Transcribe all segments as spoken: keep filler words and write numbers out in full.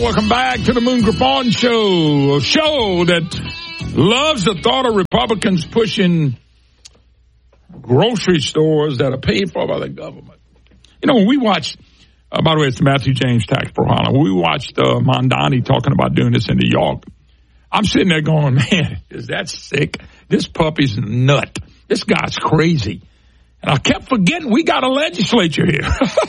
welcome back to the Moon Griffon Show, a show that loves the thought of Republicans pushing grocery stores that are paid for by the government. You know, when we watched, uh, by the way, it's the Matthew James Tax Pro Holla. We watched uh, Mondani talking about doing this in New York. I'm sitting there going, man, is that sick? This puppy's nut. This guy's crazy. And I kept forgetting we got a legislature here.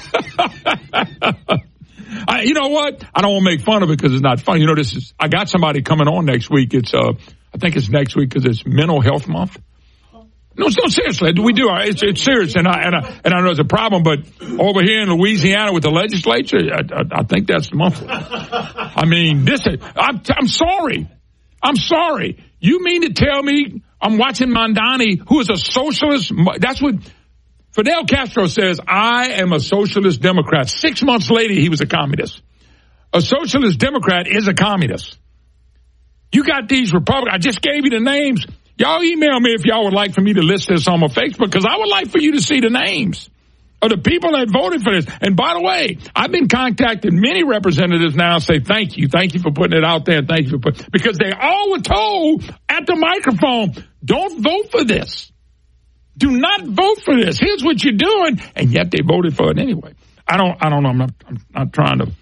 I, you know what? I don't want to make fun of it because it's not fun. You know, this is. I got somebody coming on next week. It's, uh, I think it's next week because it's Mental Health Month. No, no, seriously, we do. It's, it's serious, and I and I and I know it's a problem. But over here in Louisiana with the legislature, I, I, I think that's monthly. I mean, this. Is, I'm, I'm sorry. I'm sorry. You mean to tell me I'm watching Mondani, who is a socialist? That's what Fidel Castro says. I am a socialist Democrat. Six months later, he was a communist. A socialist Democrat is a communist. You got these Republicans. I just gave you the names. Y'all email me if y'all would like for me to list this on my Facebook, because I would like for you to see the names of the people that voted for this. And by the way, I've been contacting many representatives now and say, thank you. Thank you for putting it out there. Thank you for putting, because they all were told at the microphone, don't vote for this. Do not vote for this. Here's what you're doing. And yet they voted for it anyway. I don't, I don't know. I'm not, I'm not trying to,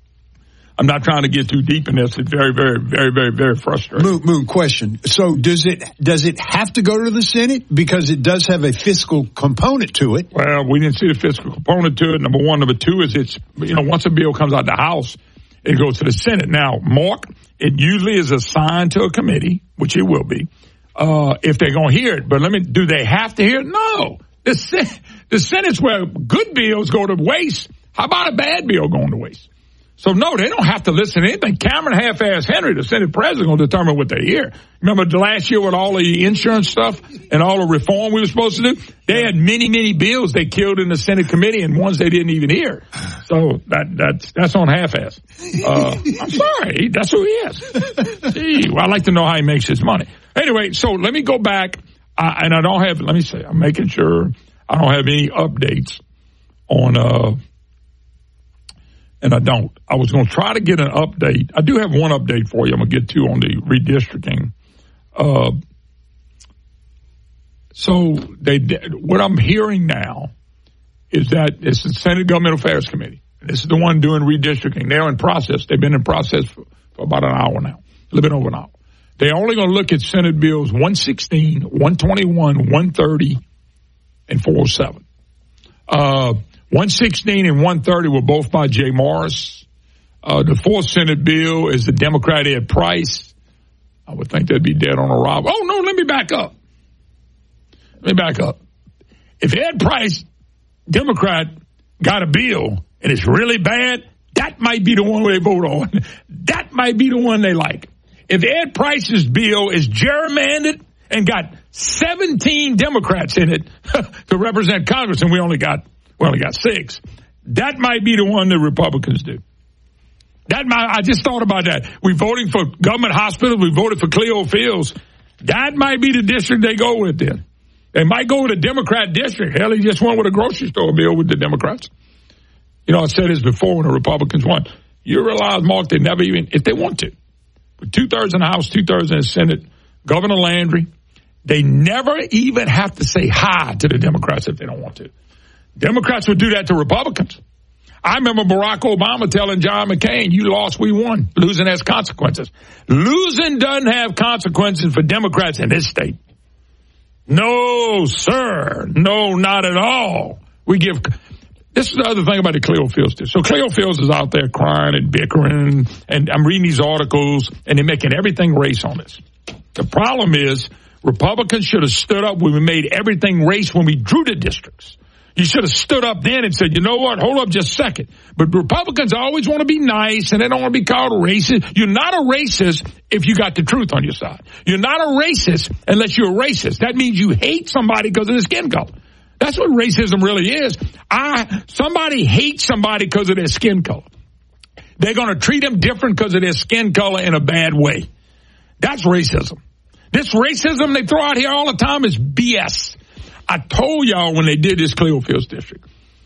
I'm not trying to get too deep in this. It's very, very, very, very, very frustrating. Moon, Moon, question. So does it does it have to go to the Senate? Because it does have a fiscal component to it. Well, we didn't see the fiscal component to it. Number one. Number two is it's, you know, once a bill comes out of the House, it goes to the Senate. Now, Mark, it usually is assigned to a committee, which it will be, uh, if they're going to hear it. But let me, do they have to hear it? No. The, Sen- the Senate's where good bills go to waste. How about a bad bill going to waste? So, no, they don't have to listen to anything. Cameron half-ass Henry, the Senate president, will determine what they hear. Remember the last year with all the insurance stuff and all the reform we were supposed to do? They had many, many bills they killed in the Senate committee and ones they didn't even hear. So that that's that's on half-ass. Uh, I'm sorry. That's who he is. Gee, well, I'd like to know how he makes his money. Anyway, so let me go back. Uh, and I don't have, let me say, I'm making sure I don't have any updates on, uh, and I don't. I was going to try to get an update. I do have one update for you I'm going to get to on the redistricting. Uh, so they, what I'm hearing now is that it's the Senate Government Affairs Committee. This is the one doing redistricting. They're in process. They've been in process for, for about an hour now, a little bit over an hour. They're only going to look at Senate bills one sixteen, one twenty-one, one thirty, and four oh seven. Uh, one sixteen and one thirty were both by Jay Morris. Uh, the fourth Senate bill is the Democrat Ed Price. I would think that'd be dead on arrival. Oh, no, let me back up. Let me back up. If Ed Price, Democrat, got a bill and it's really bad, that might be the one they vote on. That might be the one they like. If Ed Price's bill is gerrymandered and got seventeen Democrats in it to represent Congress, and we only got we only got six, that might be the one the Republicans do. That might, I just thought about that. We're voting for government hospitals. We voted for Cleo Fields. That might be the district they go with then. They might go with a Democrat district. Hell, he just went with a grocery store bill with the Democrats. You know, I said this before when the Republicans won. You realize, Mark, they never even, if they want to, with two-thirds in the House, two-thirds in the Senate, Governor Landry, they never even have to say hi to the Democrats if they don't want to. Democrats would do that to Republicans. I remember Barack Obama telling John McCain, you lost, we won. Losing has consequences. Losing doesn't have consequences for Democrats in this state. No, sir. No, not at all. We give... This is the other thing about the Cleo Fields. So Cleo Fields is out there crying and bickering, and I'm reading these articles, and they're making everything race on this. The problem is Republicans should have stood up when we made everything race when we drew the districts. You should have stood up then and said, you know what, hold up just a second. But Republicans always want to be nice, and they don't want to be called a racist. You're not a racist if you got the truth on your side. You're not a racist unless you're a racist. That means you hate somebody because of their skin color. That's what racism really is. I somebody hates somebody because of their skin color. They're going to treat them different because of their skin color in a bad way. That's racism. This racism they throw out here all the time is B S. I told y'all when they did this Cleo Fields district,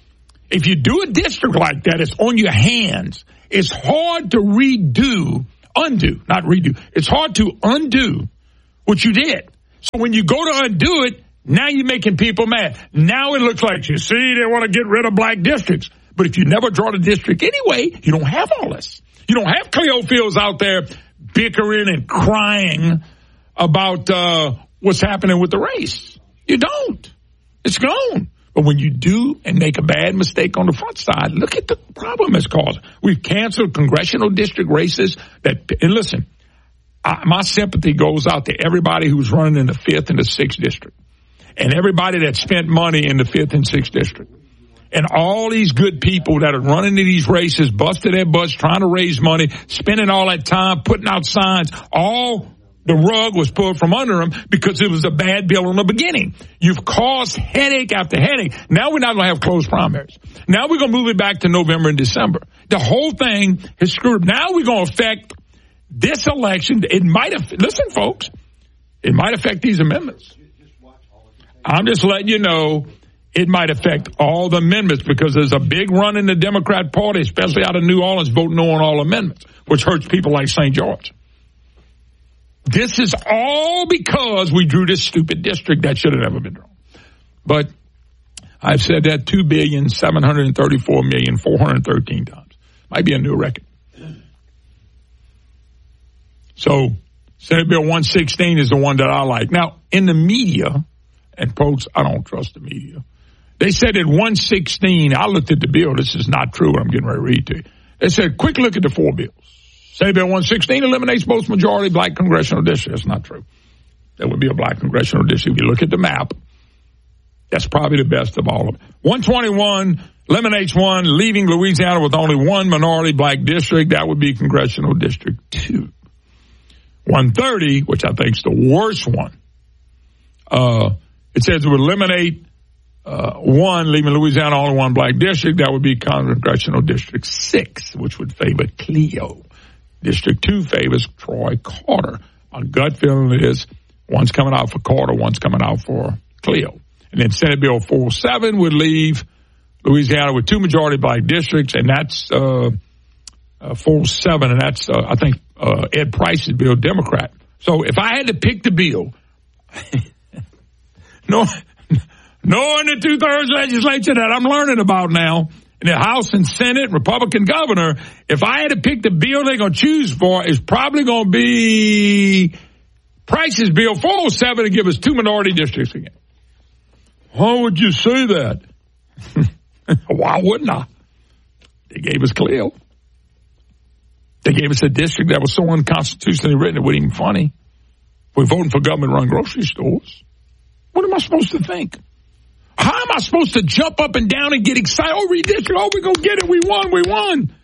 If you do a district like that, it's on your hands. It's hard to redo, undo, not redo. It's hard to undo what you did. So when you go to undo it, now you're making people mad. Now it looks like, you see, they want to get rid of black districts. But if you never draw the district anyway, you don't have all this. You don't have Cleo Fields out there bickering and crying about uh, what's happening with the race. You don't. It's gone. But when you do and make a bad mistake on the front side, look at the problem it's caused. We've canceled congressional district races. That, and listen, I, my sympathy goes out to everybody who's running in the fifth and the sixth district, and everybody that spent money in the fifth and sixth district, and all these good people that are running to these races, busting their butts, trying to raise money, spending all that time, putting out signs, all the rug was pulled from under them because it was a bad bill in the beginning. You've caused headache after headache. Now we're not going to have closed primaries. Now we're going to move it back to November and December. The whole thing is screwed. Now we're going to affect this election. It might have, listen, folks, it might affect these amendments. I'm just letting you know it might affect all the amendments because there's a big run in the Democrat Party, especially out of New Orleans, voting no on all amendments, which hurts people like Saint George. This is all because we drew this stupid district that should have never been drawn. But I've said that two billion, seven hundred thirty-four million, four hundred thirteen times. Might be a new record. So Senate Bill one sixteen is the one that I like. Now, in the media, and folks, I don't trust the media. They said at one sixteen, I looked at the bill. This is not true what I'm getting ready to read to you. They said, quick look at the four bills. Senate Bill one sixteen eliminates most majority black congressional districts. That's not true. There would be a black congressional district. If you look at the map, that's probably the best of all of them. one twenty-one eliminates one, leaving Louisiana with only one minority black district. That would be Congressional District two. one thirty, which I think is the worst one, uh, it says it would eliminate uh, one, leaving Louisiana only one black district. That would be Congressional District six, which would favor Cleo. District two favors Troy Carter. My gut feeling is one's coming out for Carter, one's coming out for Cleo. And then Senate Bill four oh seven would leave Louisiana with two majority black districts, and that's uh, uh, four oh seven, and that's, uh, I think, uh, Ed Price's bill, Democrat. So if I had to pick the bill, no, knowing the two-thirds legislature that I'm learning about now, in the House and Senate, Republican governor, if I had to pick the bill they're going to choose for, it's probably going to be Price's bill, four oh seven, to give us two minority districts again. Why would you say that? Why wouldn't I? They gave us Cleo. They gave us a district that was so unconstitutionally written it wasn't even funny. We're voting for government-run grocery stores. What am I supposed to think? How am I supposed to jump up and down and get excited? Oh, redistrict. Oh, we're going to get it. We won. We won.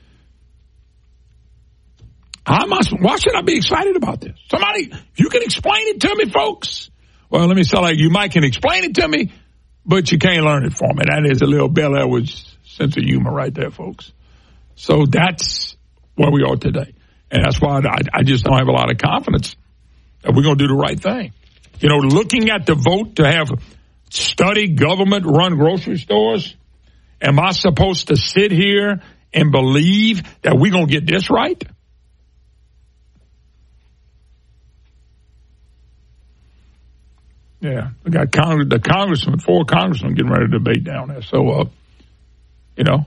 How am I, why should I be excited about this? Somebody, if you can explain it to me, folks. Well, let me say like you might can explain it to me, but you can't learn it from me. That is a little Bel Edwards sense of humor right there, folks. So that's where we are today. And that's why I, I just don't have a lot of confidence that we're going to do the right thing. You know, looking at the vote to have study government-run grocery stores, am I supposed to sit here and believe that we're going to get this right? Yeah, we got Congress, the congressman, four congressmen getting ready to debate down there. So, uh, you know.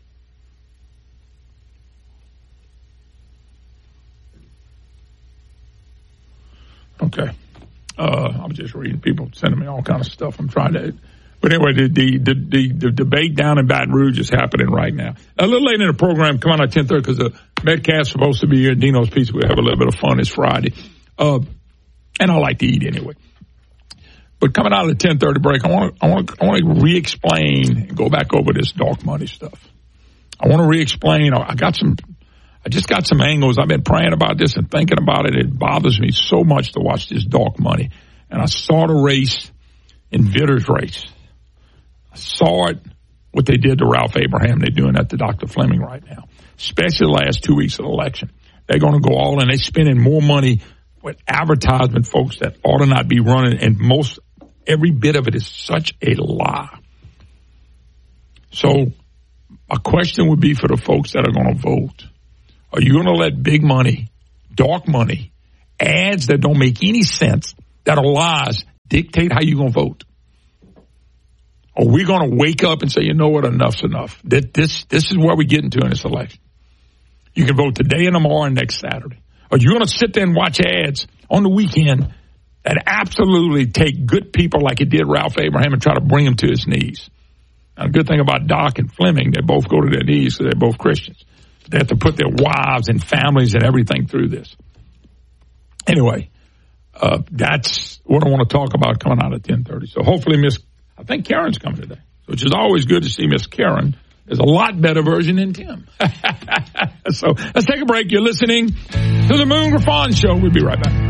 Okay. Uh, I'm just reading people sending me all kinds of stuff. I'm trying to, but anyway, the the the, the, the debate down in Baton Rouge is happening right now. A little later in the program, come on at ten thirty because the Metcalf's supposed to be here. Dino's Pizza, we'll have a little bit of fun. It's Friday, uh, and I like to eat anyway. But coming out of the ten thirty break, I want to I want to I want to re-explain and go back over this dark money stuff. I want to re-explain. I got some. I just got some angles. I've been praying about this and thinking about it. It bothers me so much to watch this dark money. And I saw the race in Vitter's race. I saw it, what they did to Ralph Abraham. They're doing that to Doctor Fleming right now, especially the last two weeks of the election. They're going to go all in. They're spending more money with advertisement, folks, that ought to not be running. And most, every bit of it is such a lie. So My question would be for the folks that are going to vote. Are you going to let big money, dark money, ads that don't make any sense, that are lies, dictate how you're going to vote? Are we going to wake up and say, you know what, enough's enough? That this this is where we're getting to in this election. You can vote today and tomorrow and next Saturday. Are you going to sit there and watch ads on the weekend that absolutely take good people like it did Ralph Abraham and try to bring him to his knees? Now, the good thing about Doc and Fleming, they both go to their knees because they're both Christians. They have to put their wives and families and everything through this. Anyway, uh, that's what I want to talk about coming out at ten thirty. So hopefully, Miss, I think Karen's coming today, which is always good to see Miss Karen. There's a lot better version than Tim. So let's take a break. You're listening to the Moon Griffon Show. We'll be right back.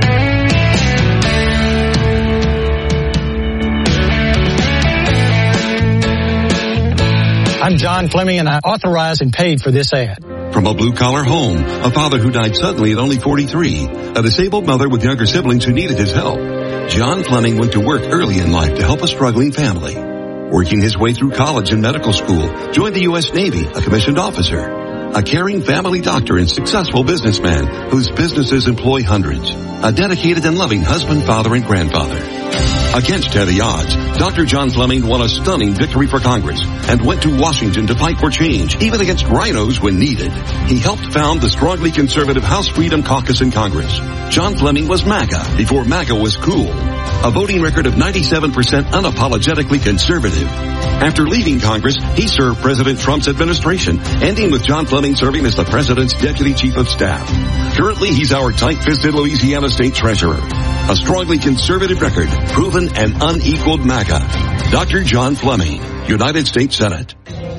I'm John Fleming, and I authorized and paid for this ad. From a blue-collar home, a father who died suddenly at only forty-three, a disabled mother with younger siblings who needed his help, John Fleming went to work early in life to help a struggling family. Working his way through college and medical school, joined the U S Navy, a commissioned officer. A caring family doctor and successful businessman whose businesses employ hundreds. A dedicated and loving husband, father, and grandfather. Against heavy odds, Doctor John Fleming won a stunning victory for Congress and went to Washington to fight for change, even against rhinos when needed. He helped found the strongly conservative House Freedom Caucus in Congress. John Fleming was MAGA before MAGA was cool. A voting record of ninety-seven percent unapologetically conservative. After leaving Congress, he served President Trump's administration, ending with John Fleming serving as the President's Deputy Chief of Staff. Currently, he's our tight-fisted Louisiana State Treasurer. A strongly conservative record, proven and unequaled MAGA. Doctor John Fleming, United States Senate.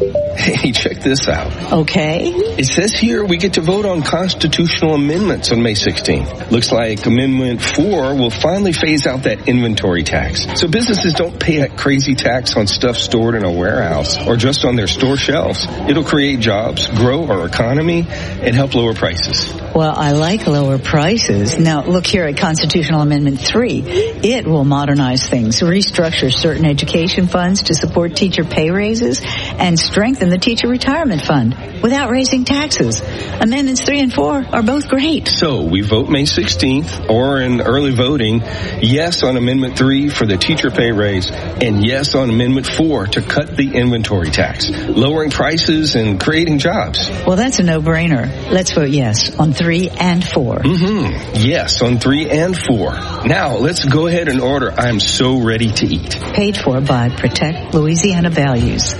Hey, check this out. Okay. It says here we get to vote on constitutional amendments on May sixteenth. Looks like Amendment four will finally phase out that inventory tax. So businesses don't pay that crazy tax on stuff stored in a warehouse or just on their store shelves. It'll create jobs, grow our economy, and help lower prices. Well, I like lower prices. Now, look here at Constitutional Amendment three. It will modernize things, restructure certain education funds to support teacher pay raises, and strengthen the teacher retirement fund without raising taxes. Amendments three and four are both great. So we vote May sixteenth, or in early voting, yes on Amendment three for the teacher pay raise, and yes on Amendment four to cut the inventory tax, lowering prices and creating jobs. Well, that's a no-brainer. Let's vote yes on three and four. Mm-hmm. Yes on three and four. Now, let's go ahead and order I'm So Ready to Eat. Paid for by Protect Louisiana Values.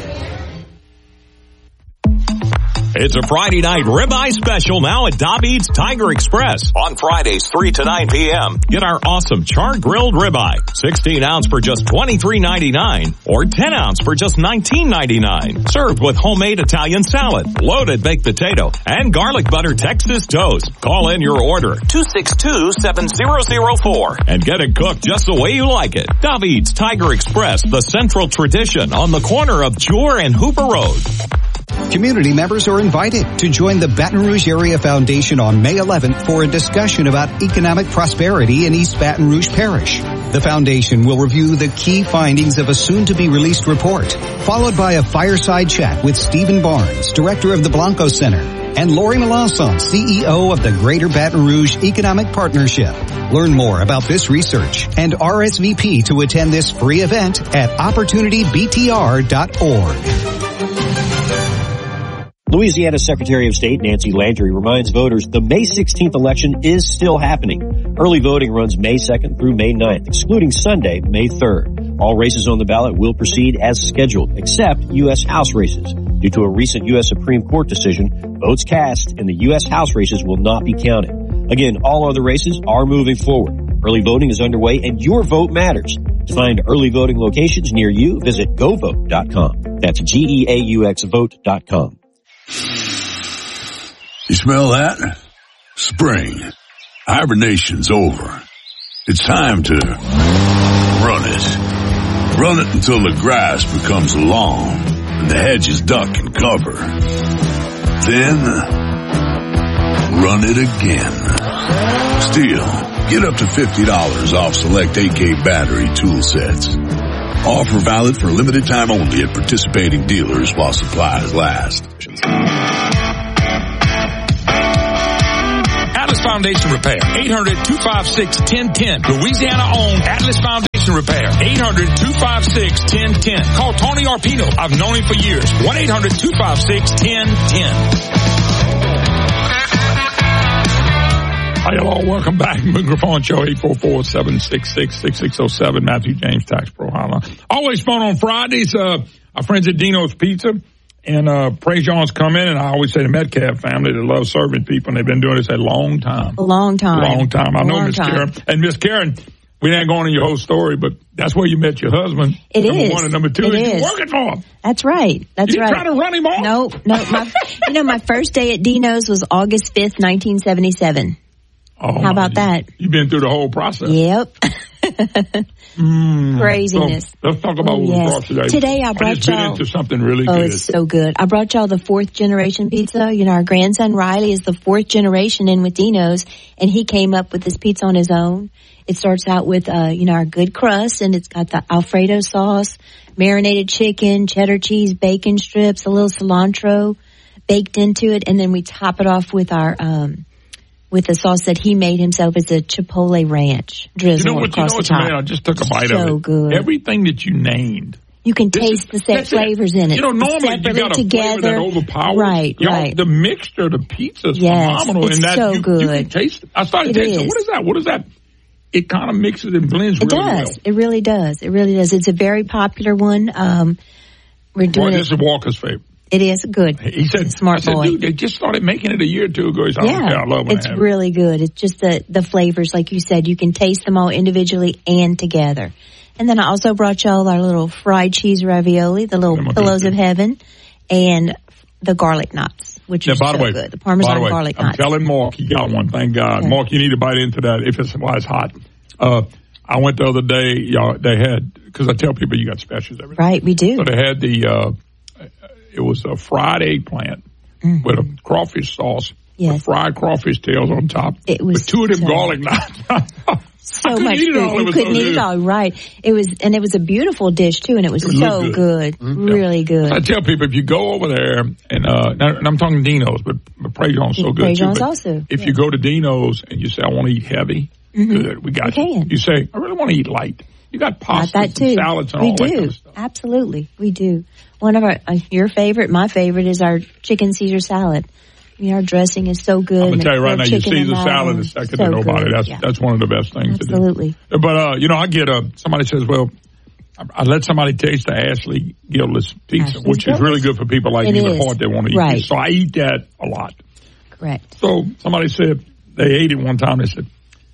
It's a Friday night ribeye special now at David's Tiger Express. On Fridays, three to nine p.m. Get our awesome char-grilled ribeye. sixteen ounce for just twenty-three ninety-nine or ten ounce for just nineteen ninety-nine. Served with homemade Italian salad, loaded baked potato, and garlic butter Texas toast. Call in your order, two six two, seven zero zero four, and get it cooked just the way you like it. David's Tiger Express, the central tradition on the corner of Jewel and Hooper Road. Community members are invited to join the Baton Rouge Area Foundation on May eleventh for a discussion about economic prosperity in East Baton Rouge Parish. The foundation will review the key findings of a soon-to-be-released report, followed by a fireside chat with Stephen Barnes, director of the Blanco Center, and Lori Melanson, C E O of the Greater Baton Rouge Economic Partnership. Learn more about this research and R S V P to attend this free event at opportunity b t r dot org. Louisiana Secretary of State Nancy Landry reminds voters the May sixteenth election is still happening. Early voting runs May second through May ninth, excluding Sunday, May third. All races on the ballot will proceed as scheduled, except U S House races. Due to a recent U S Supreme Court decision, votes cast in the U S House races will not be counted. Again, all other races are moving forward. Early voting is underway and your vote matters. To find early voting locations near you, visit go vote dot com. That's G E A U X vote dot com. You smell that? Spring. Hibernation's over. It's time to run it. Run it until the grass becomes long and the hedges duck and cover. Then, run it again. Still, get up to fifty dollars off select A K battery tool sets. Offer valid for a limited time only at participating dealers while supplies last. Atlas Foundation Repair, eight hundred, two five six, one oh one oh. Louisiana-owned Atlas Foundation Repair, eight hundred, two five six, one oh one oh. Call Tony Arpino. I've known him for years. one eight hundred, two five six, one oh one oh. Hi, hello. Welcome back. Microphone Show, eight four four, seven six six, six six zero seven. Matthew James, Tax Pro Hotline. Always fun on Fridays. Uh, our friends at Dino's Pizza. And uh Prejean's come in, and I always say the Metcalf family that loves serving people, and they've been doing this a long time. A long time. A long time. I a know Miss Karen. And Miss Karen, we didn't go into your whole story, but that's where you met your husband. It number is. Number one and number two. It and is. You're working for him. That's right. That's you right. You trying to run him off? No, no. My, you know, my first day at Dino's was August fifth, nineteen seventy-seven. Oh, how about that? You've been through the whole process. Yep. mm. Craziness. So let's talk about oh, what yes. we brought today. Today I brought I just y'all been into something really oh, good. it's so good. I brought y'all the fourth generation pizza. You know, our grandson Riley is the fourth generation in with Dino's, and he came up with this pizza on his own. It starts out with, uh, you know, our good crust, and it's got the Alfredo sauce, marinated chicken, cheddar cheese, bacon strips, a little cilantro baked into it, and then we top it off with our, um, with the sauce that he made himself. It's a Chipotle ranch drizzle you know what, across you know the top. Man, I just took a bite so of it. So good. Everything that you named. You can taste is, the set flavors it. in it. You know, normally you got a together. flavor that overpowers. Right, you know, right. The mixture of the pizza is yes, phenomenal. It's and that so you, good. You can taste it. I started it tasting is. What is that? What is that? It kind of mixes and blends it really does. well. It really does. It really does. It's a very popular one. Um, we're doing Boy, it. this is Walker's favorite. It is good. He said, smart I said, boy. Dude, they just started making it a year or two ago. He said, yeah, okay, I love it. It's really it. good. It's just the, the flavors, like you said, you can taste them all individually and together. And then I also brought y'all our little fried cheese ravioli, the little yeah, pillows of heaven, and the garlic knots, which now, is by the so way, good. The Parmesan by the way, garlic I'm knots. I'm telling Mark, he got one. Thank God. Okay. Mark, you need to bite into that if it's why it's hot. Uh, I went the other day, y'all, they had, because I tell people you got specials every day. Right, we do. So they had the, uh, it was a fried eggplant mm-hmm. with a crawfish sauce, yes. with fried crawfish tails on top. It was with two of them so garlic knots. So much food. You it couldn't so eat it all, right. It was, and it was a beautiful dish too, and it was, it was so good. good. Mm-hmm. Really good. So I tell people, if you go over there, and, uh, and I'm talking Dino's, but, but Prejean's so good Prejean's too. also. If yeah. you go to Dino's and you say, I want to eat heavy, mm-hmm. good, we got you. You. Can. You say, I really want to eat light. You got pasta that too. and salads and we all do. that kind of stuff. Absolutely. We do. One of our, uh, your favorite, my favorite is our chicken Caesar salad. I mean, our dressing is so good. I'm going to tell you right now, your Caesar salad is second so to nobody. Good. That's yeah. that's one of the best things Absolutely. to do. But, uh, you know, I get a, somebody says, well, I, I let somebody taste the Ashley Gillis pizza, Ashley's which Gillis. is really good for people like it me, is. the part they want to eat. Right. So I eat that a lot. Correct. So somebody said, they ate it one time. They said,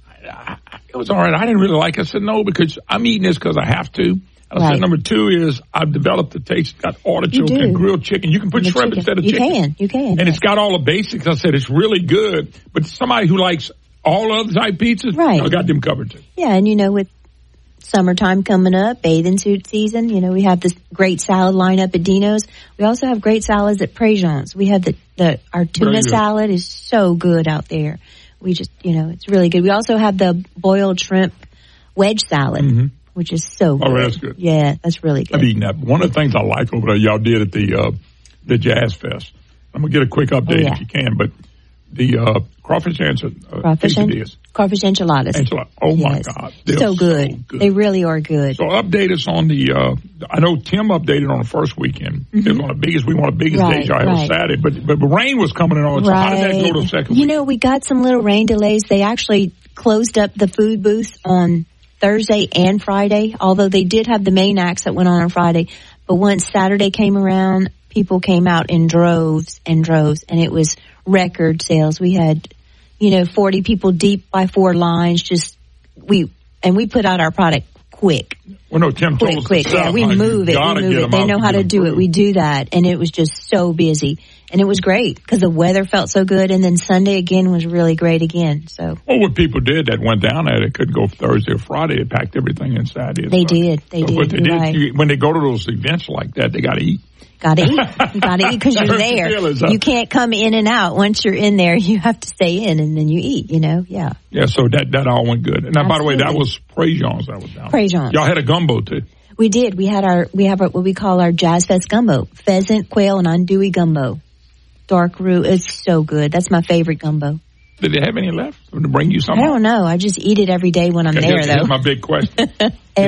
I, I, it was all right. I didn't really like it. I said, no, because I'm eating this because I have to. And I right. said, number two is I've developed the taste. It's got artichoke and grilled chicken. You can put the shrimp chicken. instead of you chicken. You can. You can. And yes. it's got all the basics. I said, it's really good. But somebody who likes all other type pizzas, right. I got them covered too. Yeah, and you know, with summertime coming up, bathing suit season, you know, we have this great salad lineup at Dino's. We also have great salads at Prejean's. We have the, the our tuna salad is so good out there. We just, you know, it's really good. We also have the boiled shrimp wedge salad, mm-hmm. which is so good. Oh, that's good. Yeah, that's really good. I've eaten that. One of the things I like over there, y'all did at the uh, the Jazz Fest. I'm going to get a quick update oh, yeah. if you can, but the uh, crawfish answer, uh, crawfish, en- crawfish enchiladas. Enchilada. Oh, yes. my God. So good. so good. They really are good. So update us on the, uh, I know Tim updated on the first weekend. Mm-hmm. It was on the biggest, we want the biggest right, day y'all right. had Saturday, but, but the rain was coming in on it. So right. how did that go to the second You week? know, we got some little rain delays. They actually closed up the food booth on Thursday and Friday, although they did have the main acts that went on on Friday. But once Saturday came around, people came out in droves and droves, and it was record sales. We had, you know, forty people deep by four lines. Just we and we put out our product quick. Well, no, Tim quick, told us quick. to Yeah, we move it. We move it. They know how to do it. We do that, and it was just so busy, and it was great because the weather felt so good. And then Sunday again was really great again. So, well, what people did that went down there, they couldn't go Thursday or Friday. They packed everything in Saturday. They did. They so did. What they did right. you, when they go to those events like that, they got to eat. Gotta eat. You gotta eat because you're there. Feelings, huh? You can't come in and out. Once you're in there, you have to stay in and then you eat, you know? Yeah. Yeah, so that, that all went good. And now, Absolutely. by the way, that was Prejean's that was down. Prejean's. Y'all had a gumbo too. We did. We had our, we have our, what we call our Jazz Fest gumbo. Pheasant, quail, and andouille gumbo. Dark roux. It's so good. That's my favorite gumbo. Did they have any left to bring you some? I don't know. I just eat it every day when I'm Okay, there, here's, though. Here's my big question.